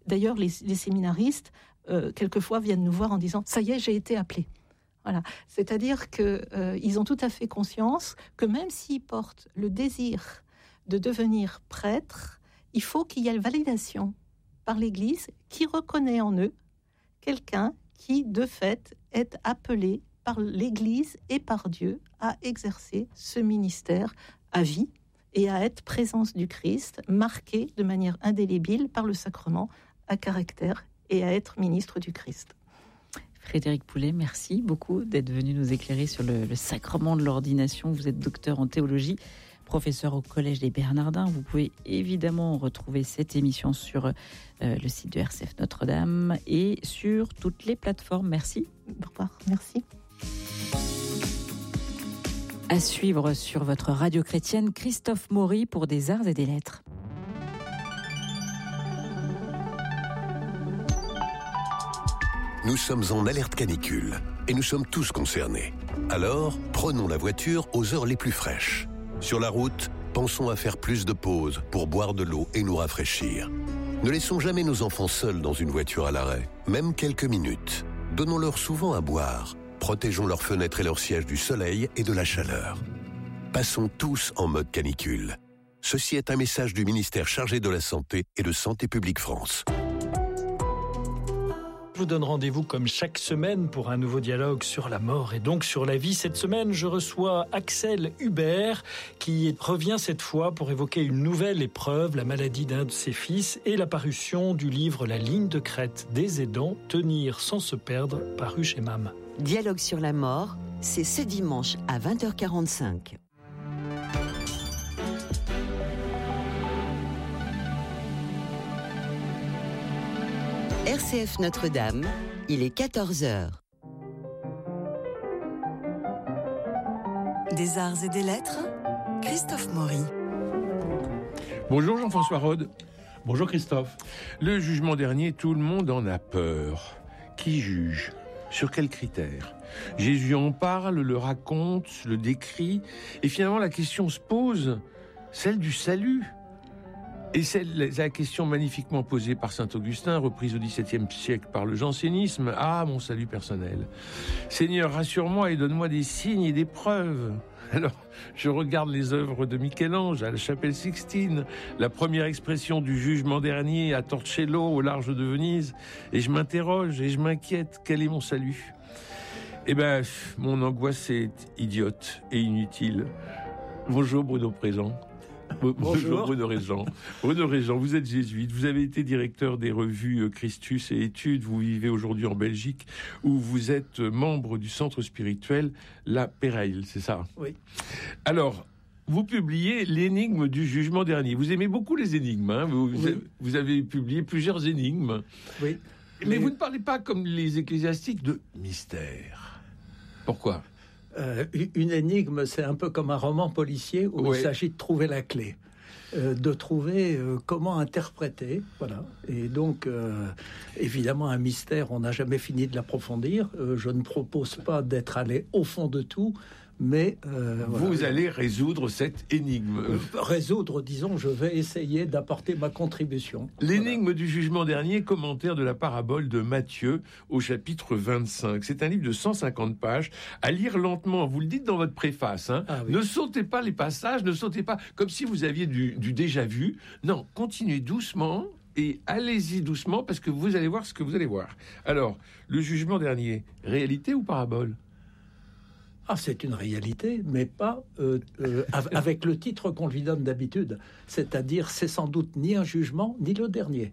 D'ailleurs, les séminaristes, quelquefois, viennent nous voir en disant « ça y est, j'ai été appelé ». Voilà. C'est-à-dire qu'ils ont tout à fait conscience que même s'ils portent le désir de devenir prêtre, il faut qu'il y ait une validation par l'Église qui reconnaît en eux quelqu'un qui, de fait, est appelé par l'Église et par Dieu à exercer ce ministère à vie et à être présence du Christ, marqué de manière indélébile par le sacrement à caractère et à être ministre du Christ. Frédéric Poulet, merci beaucoup d'être venu nous éclairer sur le sacrement de l'ordination. Vous êtes docteur en théologie, professeur au Collège des Bernardins. Vous pouvez évidemment retrouver cette émission sur le site de RCF Notre-Dame et sur toutes les plateformes. Merci. Au revoir. Merci. À suivre sur votre radio chrétienne, Christophe Maury pour des arts et des lettres. Nous sommes en alerte canicule et nous sommes tous concernés. Alors, prenons la voiture aux heures les plus fraîches. Sur la route, pensons à faire plus de pauses pour boire de l'eau et nous rafraîchir. Ne laissons jamais nos enfants seuls dans une voiture à l'arrêt, même quelques minutes. Donnons-leur souvent à boire. Protégeons leurs fenêtres et leurs sièges du soleil et de la chaleur. Passons tous en mode canicule. Ceci est un message du ministère chargé de la Santé et de Santé publique France. Je vous donne rendez-vous comme chaque semaine pour un nouveau dialogue sur la mort et donc sur la vie. Cette semaine, je reçois Axel Hubert qui revient cette fois pour évoquer une nouvelle épreuve, la maladie d'un de ses fils et la parution du livre La ligne de crête des aidants, tenir sans se perdre, paru chez MAM. Dialogue sur la mort, c'est ce dimanche à 20h45. RCF Notre-Dame, il est 14h. Des arts et des lettres, Christophe Maury. Bonjour Jean-François Rode. Bonjour Christophe. Le jugement dernier, tout le monde en a peur. Qui juge ? Sur quels critères ? Jésus en parle, le raconte, le décrit, et finalement la question se pose, celle du salut. Et c'est la question magnifiquement posée par saint Augustin, reprise au XVIIe siècle par le jansénisme. Ah, mon salut personnel. Seigneur, rassure-moi et donne-moi des signes et des preuves. Alors, je regarde les œuvres de Michel-Ange à la chapelle Sixtine, la première expression du jugement dernier à Torcello, au large de Venise, et je m'interroge et je m'inquiète. Quel est mon salut ? Eh ben, mon angoisse est idiote et inutile. Bonjour Bruno Présent. Bonjour Bruno Régent. Bruno Régent, vous êtes jésuite, vous avez été directeur des revues Christus et Études, vous vivez aujourd'hui en Belgique, où vous êtes membre du centre spirituel La Péraille, c'est ça ? Oui. Alors, vous publiez l'énigme du jugement dernier. Vous aimez beaucoup les énigmes, hein ? Vous avez publié plusieurs énigmes. Oui. Mais vous ne parlez pas, comme les ecclésiastiques, de mystère. Pourquoi ? Une énigme, c'est un peu comme un roman policier où il s'agit de trouver la clé, de trouver comment interpréter, voilà. Et donc, évidemment, un mystère, on n'a jamais fini de l'approfondir. Je ne propose pas d'être allé au fond de tout, mais vous allez résoudre cette énigme. Disons, je vais essayer d'apporter ma contribution. L'énigme du jugement dernier, commentaire de la parabole de Matthieu au chapitre 25. C'est un livre de 150 pages, à lire lentement. Vous le dites dans votre préface, hein. Ah, oui. Ne sautez pas les passages, ne sautez pas comme si vous aviez du déjà vu. Non, continuez doucement et allez-y doucement parce que vous allez voir ce que vous allez voir. Alors, le jugement dernier, réalité ou parabole ? Ah, c'est une réalité, mais pas avec le titre qu'on lui donne d'habitude. C'est-à-dire, c'est sans doute ni un jugement, ni le dernier.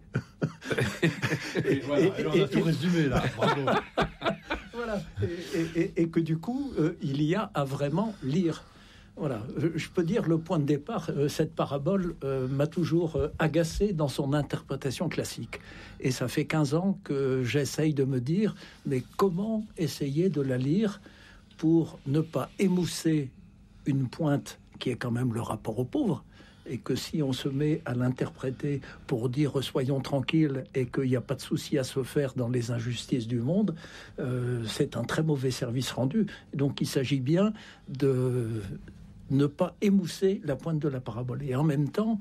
Et voilà, on a tout résumé, là. Bravo. Voilà. Et que du coup, il y a à vraiment lire. Voilà. Je peux dire, le point de départ, cette parabole m'a toujours agacé dans son interprétation classique. Et ça fait 15 ans que j'essaye de me dire, mais comment essayer de la lire pour ne pas émousser une pointe qui est quand même le rapport aux pauvres, et que si on se met à l'interpréter pour dire soyons tranquilles et qu'il n'y a pas de souci à se faire dans les injustices du monde, c'est un très mauvais service rendu. Donc il s'agit bien ne pas émousser la pointe de la parabole. Et en même temps,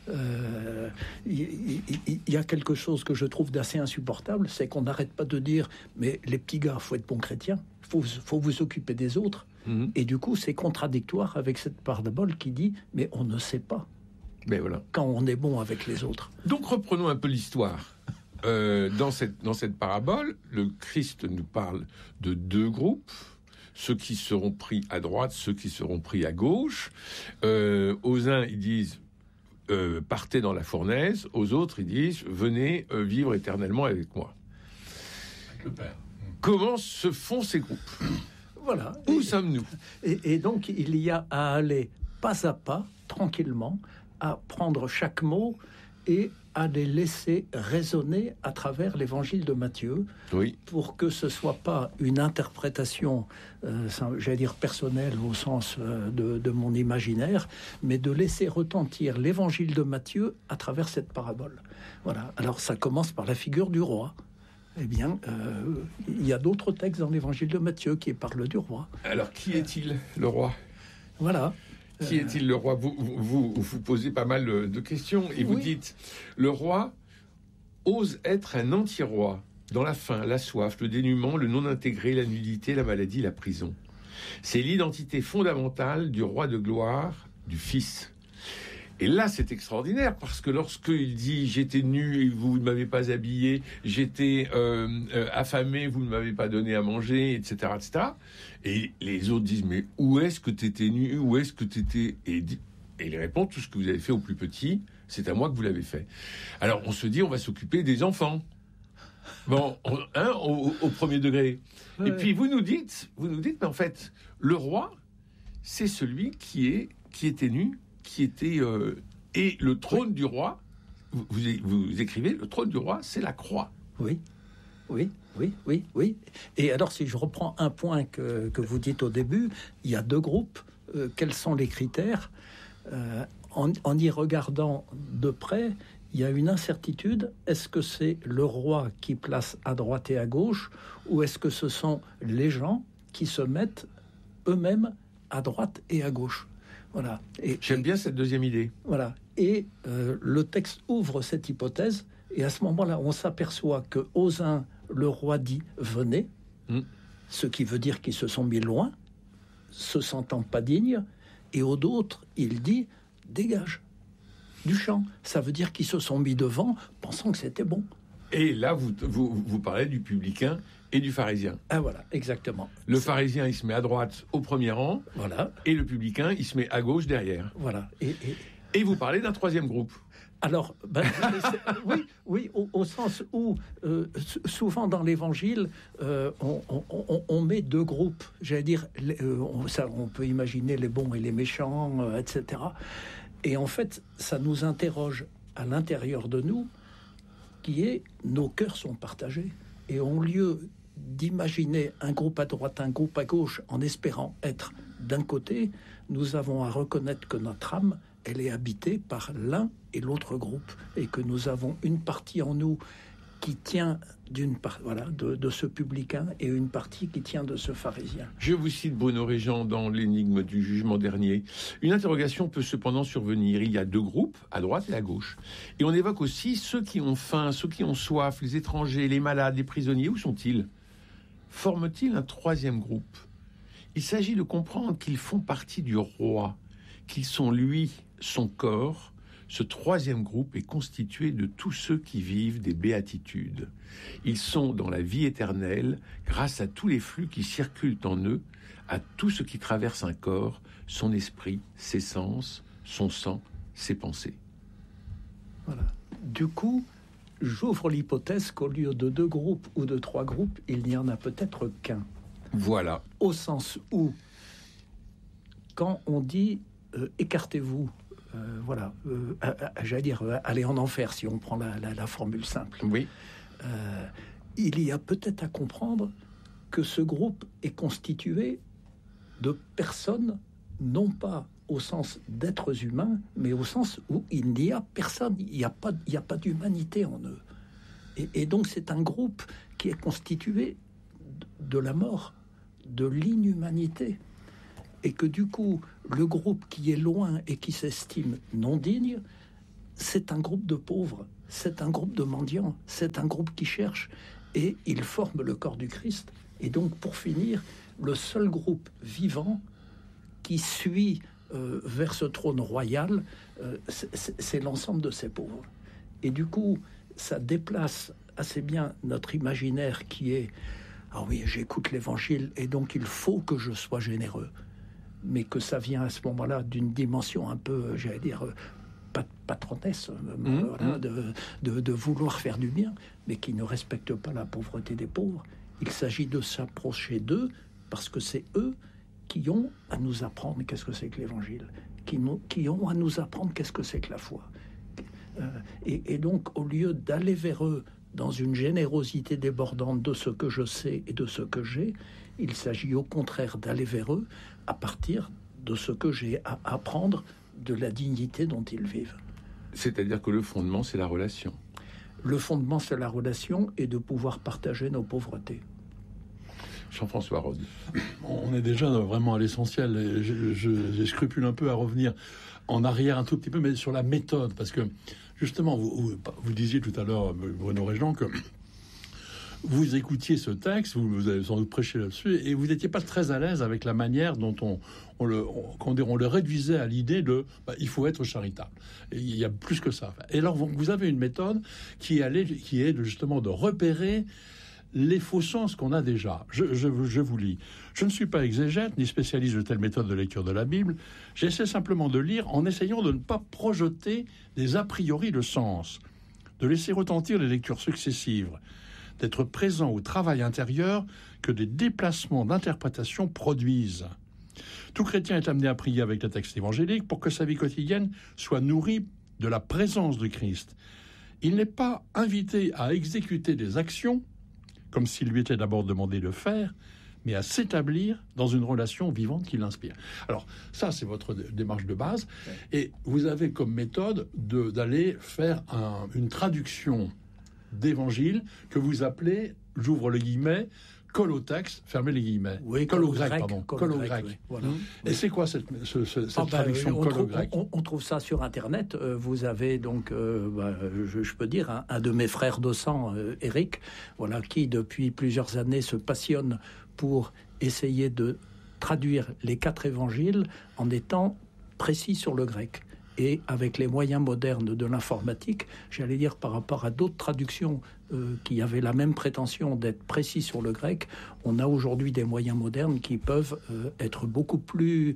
il y a quelque chose que je trouve d'assez insupportable, c'est qu'on n'arrête pas de dire « mais les petits gars, il faut être bons chrétiens, il faut vous occuper des autres ». Et du coup, c'est contradictoire avec cette parabole qui dit « mais on ne sait pas quand on est bon avec les autres ». Donc reprenons un peu l'histoire. Dans cette parabole, le Christ nous parle de deux groupes, ceux qui seront pris à droite, ceux qui seront pris à gauche. Aux uns, ils disent partez dans la fournaise. Aux autres, ils disent venez vivre éternellement avec moi. Avec le Père. Comment se font ces groupes ? Voilà. Où sommes-nous ? Et donc, il y a à aller pas à pas, tranquillement, à prendre chaque mot et à les laisser résonner à travers l'évangile de Matthieu, pour que ce soit pas une interprétation, j'allais dire personnelle au sens de mon imaginaire, mais de laisser retentir l'évangile de Matthieu à travers cette parabole. Voilà. Alors ça commence par la figure du roi. Eh bien, il y a d'autres textes dans l'évangile de Matthieu qui parlent du roi. Alors, qui est-il, le roi ? Voilà. Qui est-il, le roi ? Vous posez pas mal de questions et vous dites le roi ose être un anti-roi dans la faim, la soif, le dénuement, le non-intégré, la nudité, la maladie, la prison. C'est l'identité fondamentale du roi de gloire, du Fils. Et là, c'est extraordinaire, parce que lorsqu'il dit « j'étais nu et vous ne m'avez pas habillé, j'étais affamé, vous ne m'avez pas donné à manger, etc. etc. » Et les autres disent « mais où est-ce que tu étais nu ? Où est-ce que tu étais ?» Et il répond « tout ce que vous avez fait au plus petit, c'est à moi que vous l'avez fait. » Alors, on se dit « on va s'occuper des enfants. » Bon, au premier degré. Et puis, vous nous dites « mais en fait, le roi, c'est celui qui était nu, qui était et le trône du roi, vous écrivez, le trône du roi, c'est la croix. Oui. Et alors, si je reprends un point que vous dites au début, il y a deux groupes. Quels sont les critères ? En y regardant de près, il y a une incertitude. Est-ce que c'est le roi qui place à droite et à gauche, ou est-ce que ce sont les gens qui se mettent eux-mêmes à droite et à gauche ? Voilà. J'aime bien cette deuxième idée. Voilà. Et le texte ouvre cette hypothèse, et à ce moment-là, on s'aperçoit que aux uns, le roi dit « venez », ce qui veut dire qu'ils se sont mis loin, se sentant pas dignes, et aux d'autres, il dit « dégage du champ ». Ça veut dire qu'ils se sont mis devant, pensant que c'était bon. Et là, vous parlez du publicain et du pharisien. Ah voilà, exactement. Le pharisien, il se met à droite au premier rang. Voilà. Et le publicain, il se met à gauche derrière. Voilà. Et vous parlez d'un troisième groupe. Alors, oui, au sens où souvent dans l'Évangile, on met deux groupes. J'allais dire, on peut imaginer les bons et les méchants, etc. Et en fait, ça nous interroge à l'intérieur de nous, qui est nos cœurs sont partagés. Et au lieu d'imaginer un groupe à droite, un groupe à gauche, en espérant être d'un côté, nous avons à reconnaître que notre âme, elle est habitée par l'un et l'autre groupe, et que nous avons une partie en nous qui tient de ce publicain et une partie qui tient de ce pharisien. Je vous cite Bruno Régent dans l'énigme du jugement dernier. Une interrogation peut cependant survenir. Il y a deux groupes, à droite et à gauche. Et on évoque aussi ceux qui ont faim, ceux qui ont soif, les étrangers, les malades, les prisonniers. Où sont-ils ? Forment-ils un troisième groupe ? Il s'agit de comprendre qu'ils font partie du roi, qu'ils sont lui, son corps. Ce troisième groupe est constitué de tous ceux qui vivent des béatitudes. Ils sont dans la vie éternelle grâce à tous les flux qui circulent en eux, à tout ce qui traverse un corps, son esprit, ses sens, son sang, ses pensées. Voilà. Du coup, j'ouvre l'hypothèse qu'au lieu de deux groupes ou de trois groupes, il n'y en a peut-être qu'un. Voilà. Au sens où, quand on dit écartez-vous, j'allais dire aller en enfer, si on prend la formule simple. Oui. Il y a peut-être à comprendre que ce groupe est constitué de personnes, non pas au sens d'êtres humains, mais au sens où il n'y a personne, il n'y a pas d'humanité en eux. Et donc c'est un groupe qui est constitué de la mort, de l'inhumanité. et que du coup, le groupe qui est loin et qui s'estime non digne, c'est un groupe de pauvres, c'est un groupe de mendiants, c'est un groupe qui cherche, et ils forment le corps du Christ. Et donc, pour finir, le seul groupe vivant qui suit vers ce trône royal, c'est l'ensemble de ces pauvres. Et du coup, ça déplace assez bien notre imaginaire qui est « Ah oui, j'écoute l'Évangile, et donc il faut que je sois généreux ». Mais que ça vient à ce moment-là d'une dimension un peu, j'allais dire, patronnesse, de vouloir faire du bien, mais qui ne respecte pas la pauvreté des pauvres. Il s'agit de s'approcher d'eux, parce que c'est eux qui ont à nous apprendre qu'est-ce que c'est que l'Évangile, qui ont à nous apprendre qu'est-ce que c'est que la foi. Et donc, au lieu d'aller vers eux dans une générosité débordante de ce que je sais et de ce que j'ai, il s'agit au contraire d'aller vers eux à partir de ce que j'ai à apprendre de la dignité dont ils vivent. C'est-à-dire que le fondement, c'est la relation. Le fondement, c'est la relation et de pouvoir partager nos pauvretés. Jean-François Rode. On est déjà vraiment à l'essentiel. Et j'ai scrupule un peu à revenir en arrière un tout petit peu, mais sur la méthode, parce que justement, vous disiez tout à l'heure, Bruno Régent, que vous écoutiez ce texte, vous avez sans doute prêché là-dessus, et vous n'étiez pas très à l'aise avec la manière dont on le réduisait à l'idée de il faut être charitable. Et il y a plus que ça. Et alors, vous avez une méthode qui est justement de repérer les faux sens qu'on a déjà. Je vous lis. Je ne suis pas exégète ni spécialiste de telle méthode de lecture de la Bible. J'essaie simplement de lire en essayant de ne pas projeter des a priori de sens, de laisser retentir les lectures successives, d'être présent au travail intérieur que des déplacements d'interprétation produisent. Tout chrétien est amené à prier avec les textes évangéliques pour que sa vie quotidienne soit nourrie de la présence de Christ. Il n'est pas invité à exécuter des actions, comme s'il lui était d'abord demandé de faire, mais à s'établir dans une relation vivante qui l'inspire. Alors, ça, c'est votre démarche de base. Et vous avez comme méthode d'aller faire une traduction d'évangile que vous appelez, j'ouvre les guillemets, colle au texte, fermez les guillemets. Oui, colle au grec, pardon. Colle au grec. Oui. Voilà. Et c'est quoi cette traduction colle au grec? On trouve ça sur Internet. Vous avez donc, je peux dire, un de mes frères de sang, Eric, voilà, qui depuis plusieurs années se passionne pour essayer de traduire les 4 évangiles en étant précis sur le grec. Et avec les moyens modernes de l'informatique, j'allais dire par rapport à d'autres traductions qui avaient la même prétention d'être précis sur le grec, on a aujourd'hui des moyens modernes qui peuvent être beaucoup plus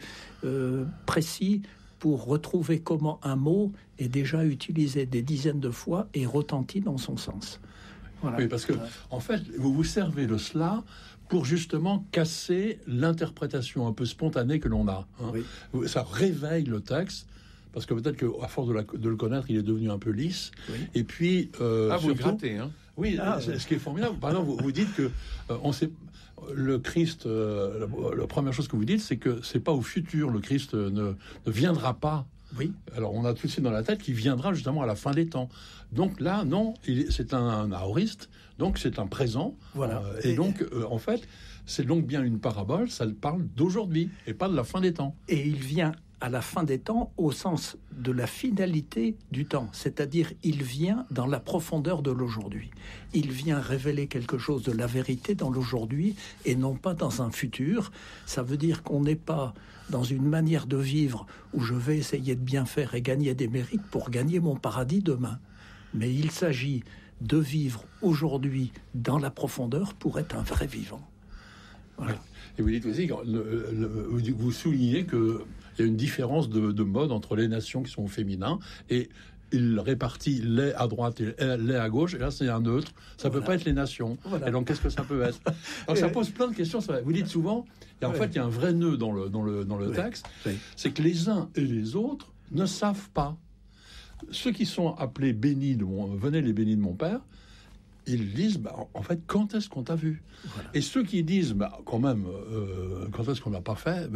précis pour retrouver comment un mot est déjà utilisé des dizaines de fois et retenti dans son sens. Voilà. Oui, parce que en fait, vous vous servez de cela pour justement casser l'interprétation un peu spontanée que l'on a. Hein. Oui. Ça réveille le texte. Parce que peut-être qu'à force de le connaître, il est devenu un peu lisse. Oui. Et puis... vous le grattez, hein. Oui, ce qui est formidable. Par exemple, vous dites que le Christ... la première chose que vous dites, c'est que c'est pas au futur. Le Christ ne viendra pas. Oui. Alors, on a tout de suite dans la tête qu'il viendra justement à la fin des temps. Donc là, non, c'est un aoriste, donc c'est un présent. Voilà. Et donc, en fait, c'est donc bien une parabole, ça parle d'aujourd'hui et pas de la fin des temps. Et il vient à la fin des temps au sens de la finalité du temps, c'est-à-dire il vient dans la profondeur de l'aujourd'hui. Il vient révéler quelque chose de la vérité dans l'aujourd'hui et non pas dans un futur. Ça veut dire qu'on n'est pas dans une manière de vivre où je vais essayer de bien faire et gagner des mérites pour gagner mon paradis demain. Mais il s'agit de vivre aujourd'hui dans la profondeur pour être un vrai vivant. Voilà. Et vous dites aussi, vous soulignez que il y a une différence de mode entre les nations qui sont au féminin et il répartit les à droite et les à gauche, et là c'est un neutre, ça peut pas être les nations. Voilà. Et donc qu'est-ce que ça peut être? Donc ça pose plein de questions. Vous dites souvent, et en fait il y a un vrai nœud dans le texte, c'est que les uns et les autres ne savent pas. Ceux qui sont appelés bénis venez les bénis de mon père, ils disent, en fait, quand est-ce qu'on t'a vu? Voilà. Et ceux qui disent, quand même, quand est-ce qu'on l'a pas fait?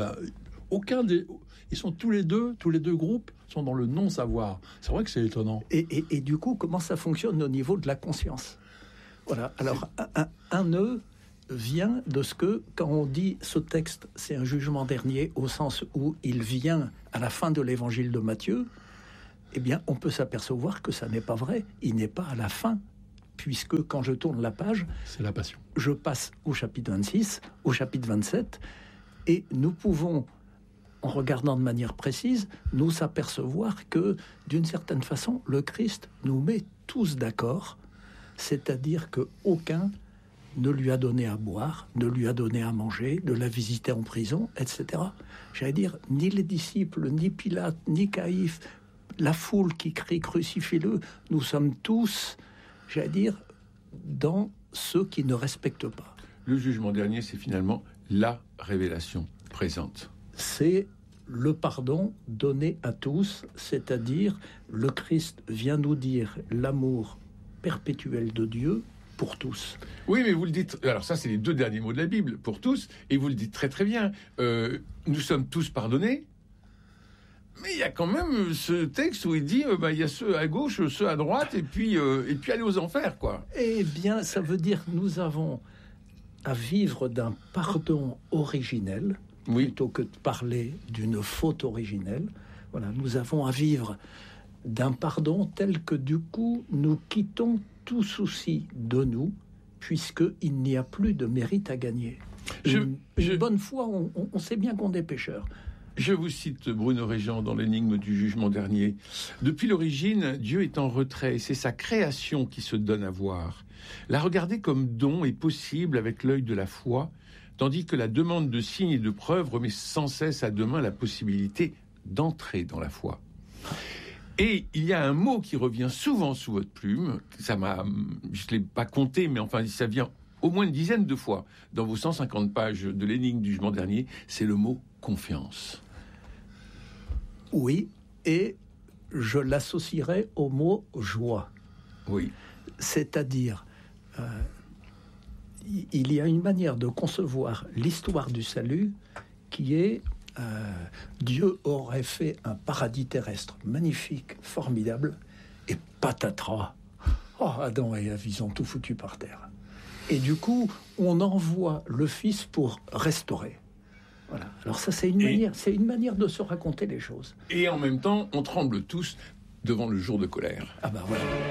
Ils sont tous les deux groupes sont dans le non-savoir. C'est vrai que c'est étonnant. Et du coup, comment ça fonctionne au niveau de la conscience? Voilà. Alors, un nœud, vient de ce que, quand on dit ce texte, c'est un jugement dernier, au sens où il vient à la fin de l'évangile de Matthieu, eh bien, on peut s'apercevoir que ça n'est pas vrai. Il n'est pas à la fin, puisque quand je tourne la page, c'est la Passion. Je passe au chapitre 26, au chapitre 27, et nous pouvons, en regardant de manière précise, nous apercevoir que, d'une certaine façon, le Christ nous met tous d'accord, c'est-à-dire qu'aucun ne lui a donné à boire, ne lui a donné à manger, de la visiter en prison, etc. J'allais dire, ni les disciples, ni Pilate, ni Caïphe, la foule qui crie « crucifie-le », nous sommes tous, j'allais dire, dans ceux qui ne respectent pas. Le jugement dernier, c'est finalement la révélation présente. C'est le pardon donné à tous, c'est-à-dire le Christ vient nous dire l'amour perpétuel de Dieu pour tous. Oui, mais vous le dites, alors ça c'est les 2 derniers mots de la Bible, pour tous, et vous le dites très très bien. Nous sommes tous pardonnés, mais il y a quand même ce texte où il dit, il y a ceux à gauche, ceux à droite, et puis aller aux enfers, quoi. Eh bien, ça veut dire que nous avons à vivre d'un pardon originel, plutôt que de parler d'une faute originelle. Voilà, nous avons à vivre d'un pardon tel que, du coup, nous quittons tout souci de nous, puisqu'il n'y a plus de mérite à gagner. Une bonne fois, on sait bien qu'on est pécheurs. Je vous cite Bruno Régent dans l'énigme du jugement dernier. Depuis l'origine, Dieu est en retrait, et c'est sa création qui se donne à voir. La regarder comme don est possible avec l'œil de la foi, tandis que la demande de signes et de preuves remet sans cesse à demain la possibilité d'entrer dans la foi. Et il y a un mot qui revient souvent sous votre plume, je ne l'ai pas compté, mais enfin ça vient au moins une dizaine de fois dans vos 150 pages de l'énigme du jugement dernier, c'est le mot confiance. Oui, et je l'associerai au mot joie. Oui. C'est-à-dire, il y a une manière de concevoir l'histoire du salut qui est Dieu aurait fait un paradis terrestre magnifique, formidable, et patatras, Adam et Ève, ils ont tout foutu par terre. Et du coup, on envoie le Fils pour restaurer. Voilà. Alors ça, c'est une manière de se raconter les choses. Et en même temps, on tremble tous devant le jour de colère. Ah ben voilà.